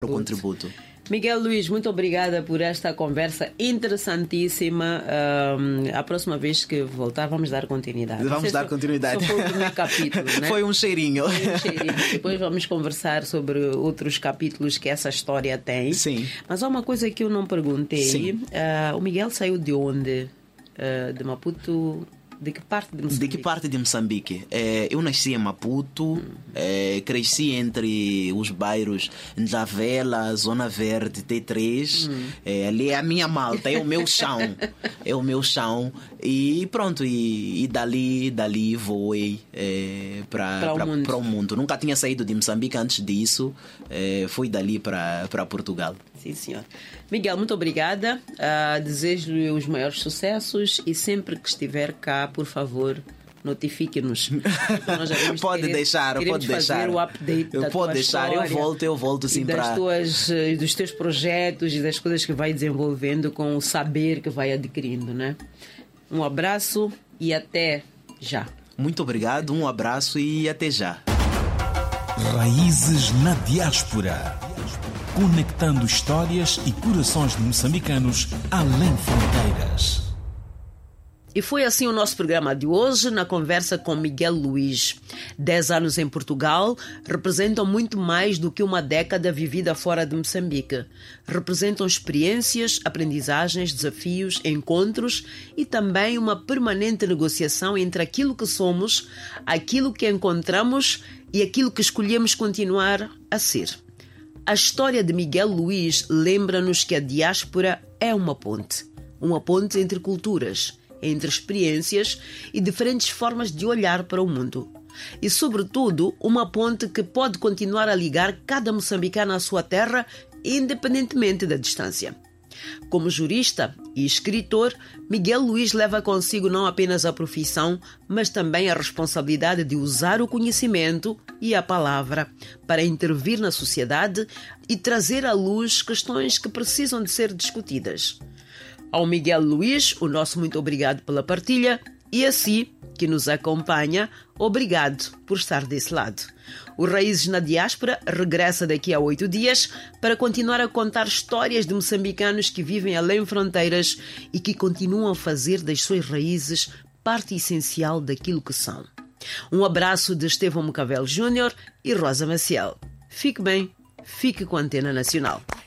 contributo. Miguel Luís, muito obrigada por esta conversa interessantíssima. A próxima vez que voltar, vamos dar continuidade. Vamos dar continuidade. Só foi o primeiro capítulo, né? Foi um cheirinho. Depois vamos conversar sobre outros capítulos que essa história tem. Sim. Mas há uma coisa que eu não perguntei. O Miguel saiu de onde? De Maputo? De que parte de Moçambique? De que parte de Moçambique? Eu nasci em Maputo, cresci entre os bairros Njavela, Zona Verde, T3. Ali é a minha malta, é o meu chão. É o meu chão. E pronto, e dali voei para o mundo. Nunca tinha saído de Moçambique antes disso. Fui dali para Portugal. Sim, senhor. Miguel, muito obrigada. Desejo-lhe os maiores sucessos e sempre que estiver cá, por favor, notifique-nos. Nós já pode deixar. fazer o update da tua história. Eu volto sim para... dos teus projetos e das coisas que vai desenvolvendo com o saber que vai adquirindo, né? Um abraço e até já. Muito obrigado, um abraço e até já. Raízes na Diáspora. Conectando histórias e corações de moçambicanos além fronteiras. E foi assim o nosso programa de hoje, na conversa com Miguel Luís. 10 anos em Portugal representam muito mais do que uma década vivida fora de Moçambique. Representam experiências, aprendizagens, desafios, encontros e também uma permanente negociação entre aquilo que somos, aquilo que encontramos e aquilo que escolhemos continuar a ser. A história de Miguel Luís lembra-nos que a diáspora é uma ponte entre culturas, entre experiências e diferentes formas de olhar para o mundo. E, sobretudo, uma ponte que pode continuar a ligar cada moçambicano à sua terra, independentemente da distância. Como jurista e escritor, Miguel Luís leva consigo não apenas a profissão, mas também a responsabilidade de usar o conhecimento e a palavra para intervir na sociedade e trazer à luz questões que precisam de ser discutidas. Ao Miguel Luís, o nosso muito obrigado pela partilha e a si, que nos acompanha, obrigado por estar desse lado. O Raízes na Diáspora regressa daqui a 8 dias para continuar a contar histórias de moçambicanos que vivem além fronteiras e que continuam a fazer das suas raízes parte essencial daquilo que são. Um abraço de Estevão Mocavel Júnior e Rosa Maciel. Fique bem, fique com a Antena Nacional.